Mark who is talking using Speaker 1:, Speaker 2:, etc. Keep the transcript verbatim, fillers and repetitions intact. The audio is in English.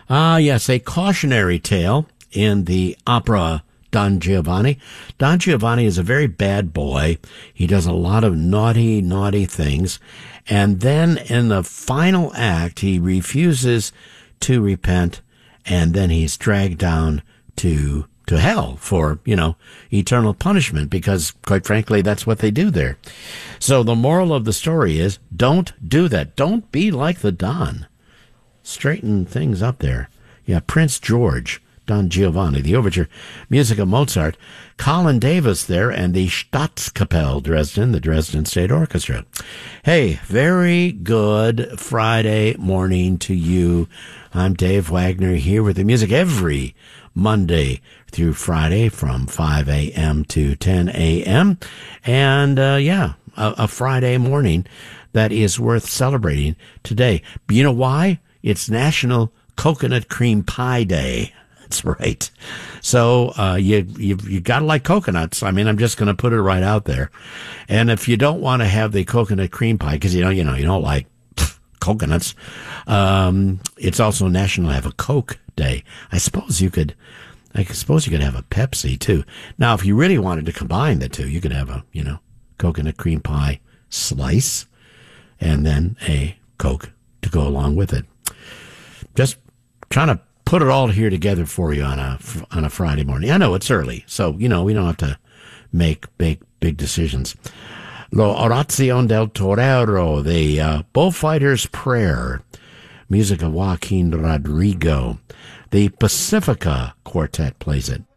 Speaker 1: Ah, yes, a cautionary tale in the opera Don Giovanni. Don Giovanni is a very bad boy. He does a lot of naughty, naughty things. And then in the final act, he refuses to repent, and then he's dragged down to to hell for, you know, eternal punishment, because, quite frankly, that's what they do there. So the moral of the story is, don't do that. Don't be like the Don. Straighten things up there. Yeah, Prince George, Don Giovanni, the overture, music of Mozart, Colin Davis there, and the Staatskapelle Dresden, the Dresden State Orchestra. Hey, very good Friday morning to you. I'm Dave Wagner here with the music every Monday through Friday from five a.m. to ten a.m. And, uh, yeah, a, a Friday morning that is worth celebrating today. But you know why? It's National Coconut Cream Pie Day. That's right. So uh, you you you gotta like coconuts. I mean, I'm just gonna put it right out there. And if you don't want to have the coconut cream pie because you know you know you don't like pff, coconuts, um, it's also National Have a Coke Day. I suppose you could. I suppose you could have a Pepsi too. Now, if you really wanted to combine the two, you could have a you know coconut cream pie slice, and then a Coke to go along with it. Just trying to put it all here together for you on a on a Friday morning. I know it's early, so you know we don't have to make big big decisions. L'Orazione del Torero, the uh, bullfighter's prayer, music of Joaquin Rodrigo. The Pacifica Quartet plays it.